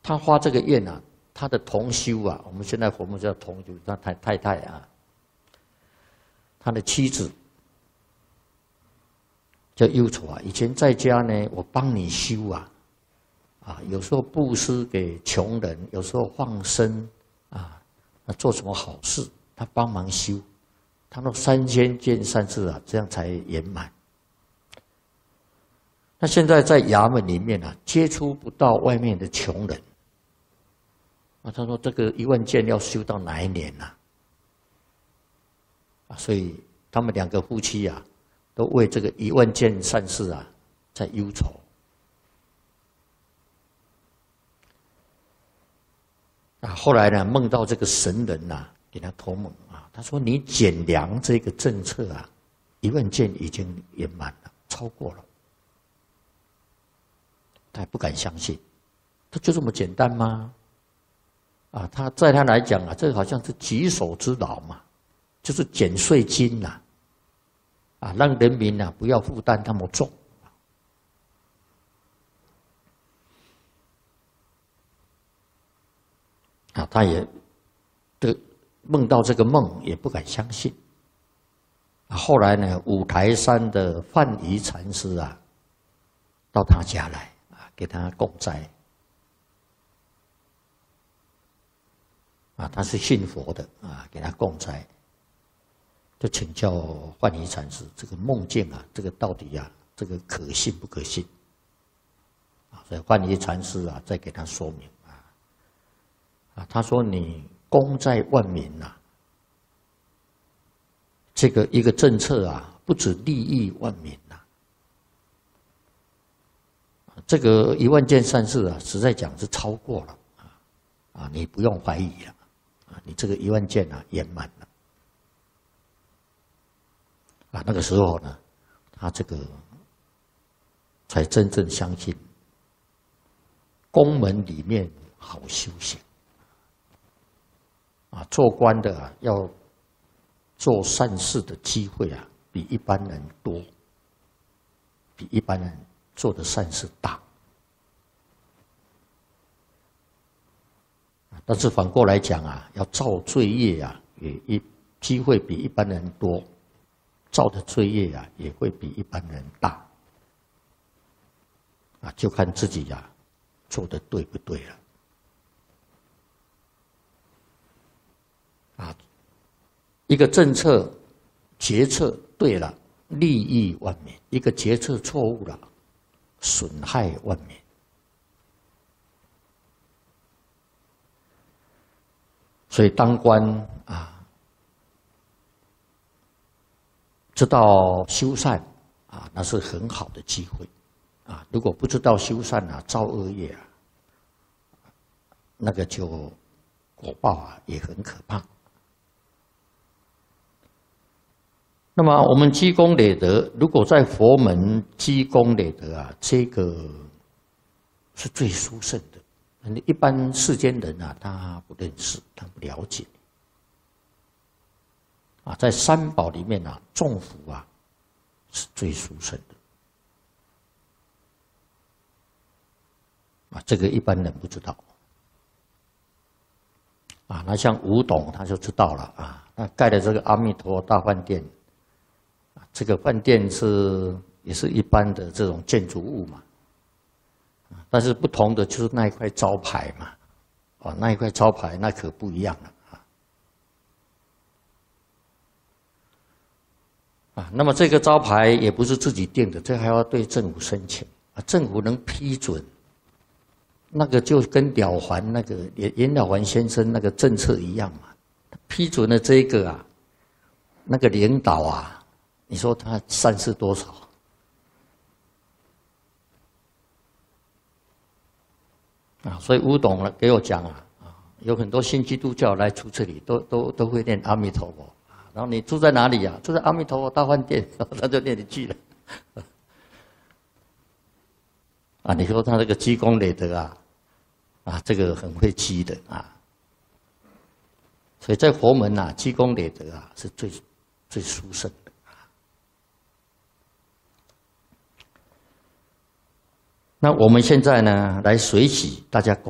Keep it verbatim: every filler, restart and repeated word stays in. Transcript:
他发这个愿啊，他的同修啊，我们现在佛门叫同修，他太太太啊，他的妻子叫忧愁啊。以前在家呢，我帮你修啊，啊，有时候布施给穷人，有时候放生啊，那做什么好事，他帮忙修，他说三千件善事啊，这样才圆满。那现在在衙门里面啊，接触不到外面的穷人。啊，他说这个一万件要修到哪一年呢？啊，所以他们两个夫妻啊，都为这个一万件善事啊，在忧愁。啊，后来呢，梦到这个神人呐、啊，给他托梦啊，他说你减粮这个政策啊，一万件已经圆满了，超过了。他也不敢相信，他就这么简单吗？啊，他在他来讲啊，这个好像是举手之劳嘛，就是减税金呐、啊，啊，让人民啊不要负担那么重。啊，他也的梦到这个梦也不敢相信。啊，后来呢，五台山的范蠡禅师啊，到他家来啊，给他供斋。啊，他是信佛的啊，给他供斋，就请教范蠡禅师，这个梦境啊，这个到底啊，这个可信不可信？啊，所以范蠡禅师啊，再给他说明啊，啊，他说你功在万民呐、啊，这个一个政策啊，不止利益万民呐、啊，这个一万件善事啊，实在讲是超过了啊，啊，你不用怀疑了。啊，你这个一万件啊圆满了，啊，那个时候呢，他这个才真正相信，宫门里面好修行，啊，做官的啊要做善事的机会啊，比一般人多，比一般人做的善事大。但是反过来讲啊，要造罪业啊，也一机会比一般人多，造的罪业啊，也会比一般人大。啊，就看自己呀、啊、做的对不对了。啊，一个政策决策对了，利益万民；一个决策错误了，损害万民。所以当官啊，知道修善啊，那是很好的机会啊。如果不知道修善啊，造恶业啊，那个就果报啊也很可怕。那么我们积功累德，如果在佛门积功累德啊，这个是最殊胜的。一般世间人啊，他不认识，他不了解。啊，在三宝里面啊，众福啊是最殊胜的。啊，这个一般人不知道。啊，那像吴董他就知道了啊，他盖的这个阿弥陀大饭店，啊，这个饭店是也是一般的这种建筑物嘛。但是不同的就是那一块招牌嘛，哦，那一块招牌那可不一样了啊。啊，那么这个招牌也不是自己定的，这还要对政府申请啊，政府能批准，那个就跟了凡那个严严了凡先生那个政策一样嘛，批准了这个啊，那个领导啊，你说他善事多少？啊，所以吴董呢给我讲啊，啊，有很多新基督教来住这里，都都都会念阿弥陀佛。然后你住在哪里呀、啊？住在阿弥陀佛大饭店，他就念一句了。啊，你说他这个积功累德啊，啊，这个很会积的啊。所以在佛门啊，积功累德啊，是最最殊胜的啊。那我们现在呢，来随喜大家共。